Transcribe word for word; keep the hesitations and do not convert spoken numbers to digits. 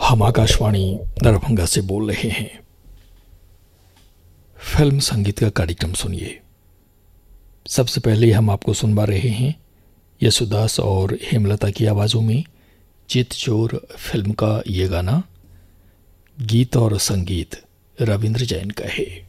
हम आकाशवाणी दरभंगा से बोल रहे हैं। फिल्म संगीत का कार्यक्रम सुनिए। सबसे पहले हम आपको सुनवा रहे हैं यशुदास और हेमलता की आवाज़ों में चितचोर फिल्म का ये गाना। गीत और संगीत रविंद्र जैन का है।